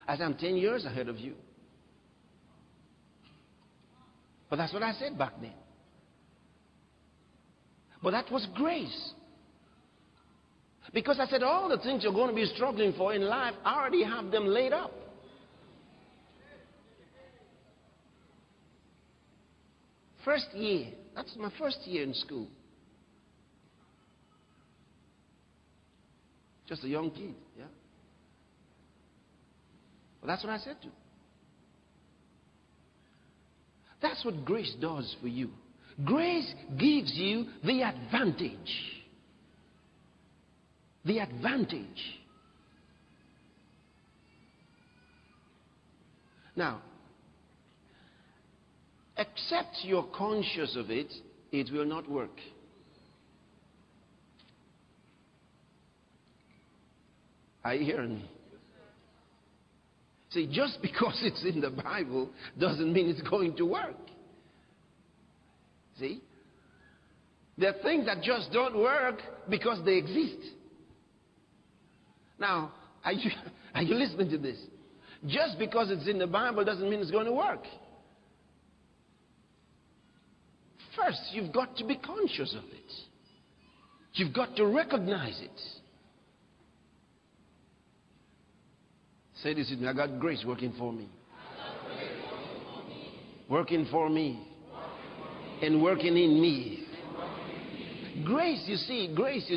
I said, I'm 10 years ahead of you. But that's what I said back then. But that was grace. Because I said, all the things you're going to be struggling for in life, I already have them laid up. First year, that's my first year in school. Just a young kid, yeah. But that's what I said to. That's what grace does for you. Grace gives you the advantage. The advantage. Now, except you're conscious of it, it will not work. Are you hearing me? See, just because it's in the Bible doesn't mean it's going to work. See? There are things that just don't work because they exist. Now, are you listening to this? Just because it's in the Bible doesn't mean it's going to work. First, you've got to be conscious of it. You've got to recognize it. Say this with me. I got grace working for me. Working for me. And working in me. Grace, you see,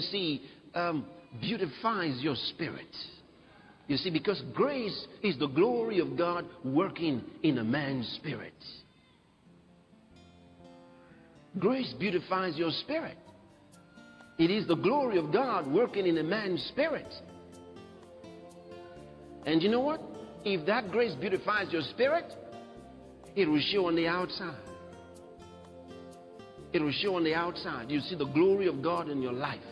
beautifies your spirit. You see, because grace is the glory of God working in a man's spirit. Grace beautifies your spirit. It is the glory of God working in a man's spirit. And you know what? If that grace beautifies your spirit, it will show on the outside. It will show on the outside. You see the glory of God in your life.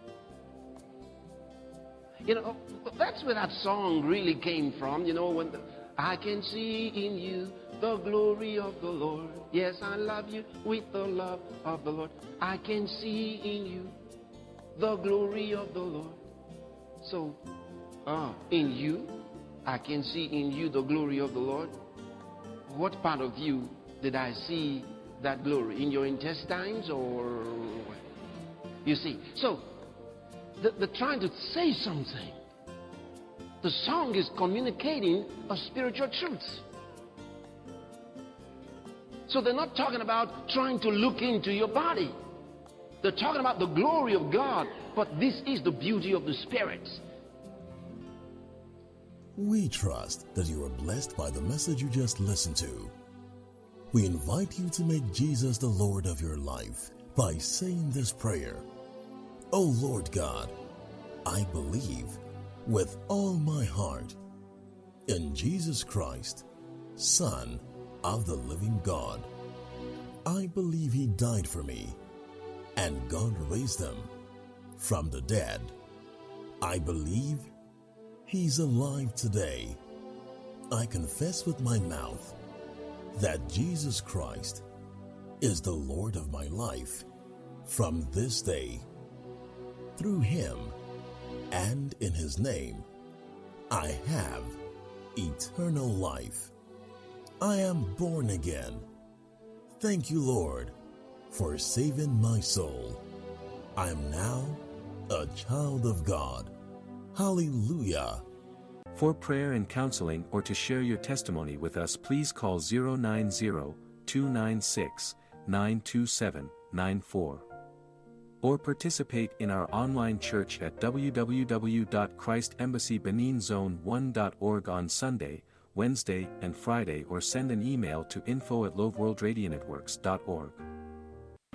You know, that's where that song really came from. You know, when I can see in you the glory of the Lord. Yes, I love you with the love of the Lord. I can see in you the glory of the Lord. So, in you, I can see in you the glory of the Lord. What part of you did I see that glory? In your intestines or... You see, so they're trying to say something. The song is communicating a spiritual truth. So they're not talking about trying to look into your body. They're talking about the glory of God, but this is the beauty of the Spirit. We trust that you are blessed by the message you just listened to. We invite you to make Jesus the Lord of your life by saying this prayer. Oh Lord God, I believe with all my heart in Jesus Christ, Son of the living God. I believe He died for me and God raised Him from the dead. I believe He's alive today. I confess with my mouth that Jesus Christ is the Lord of my life from this day. Through Him and in His name, I have eternal life. I am born again. Thank you, Lord, for saving my soul. I am now a child of God. Hallelujah. For prayer and counseling or to share your testimony with us, please call 090-296-92794. Or participate in our online church at www.christembassybeninzone1.org on Sunday, Wednesday, and Friday, or send an email to info@loveworldradionetworks.org.